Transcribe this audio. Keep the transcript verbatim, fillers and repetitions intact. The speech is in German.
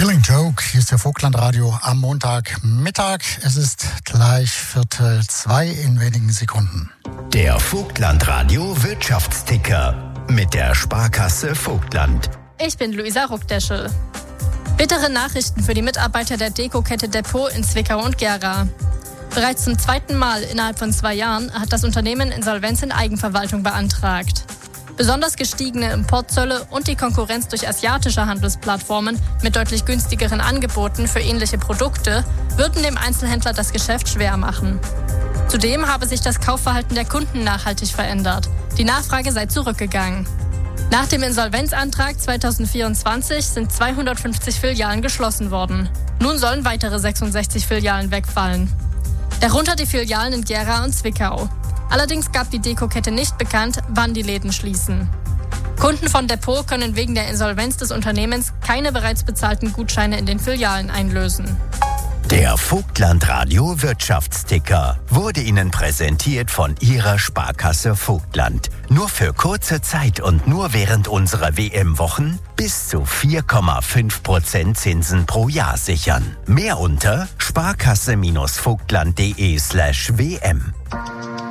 Killing Joke, hier ist der Vogtlandradio am Montagmittag. Es ist gleich Viertel zwei in wenigen Sekunden. Der Vogtlandradio Wirtschaftsticker mit der Sparkasse Vogtland. Ich bin Luisa Ruckdeschel. Bittere Nachrichten für die Mitarbeiter der Deko-Kette Depot in Zwickau und Gera. Bereits zum zweiten Mal innerhalb von zwei Jahren hat das Unternehmen Insolvenz in Eigenverwaltung beantragt. Besonders gestiegene Importzölle und die Konkurrenz durch asiatische Handelsplattformen mit deutlich günstigeren Angeboten für ähnliche Produkte würden dem Einzelhändler das Geschäft schwer machen. Zudem habe sich das Kaufverhalten der Kunden nachhaltig verändert. Die Nachfrage sei zurückgegangen. Nach dem Insolvenzantrag zwanzig vierundzwanzig sind zweihundertfünfzig Filialen geschlossen worden. Nun sollen weitere sechsundsechzig Filialen wegfallen. Darunter die Filialen in Gera und Zwickau. Allerdings gab die Deko-Kette nicht bekannt, wann die Läden schließen. Kunden von Depot können wegen der Insolvenz des Unternehmens keine bereits bezahlten Gutscheine in den Filialen einlösen. Der Vogtlandradio Wirtschaftsticker wurde Ihnen präsentiert von Ihrer Sparkasse Vogtland. Nur für kurze Zeit und nur während unserer W M-Wochen bis zu vier Komma fünf Prozent Zinsen pro Jahr sichern. Mehr unter sparkasse-vogtland.de slash WM.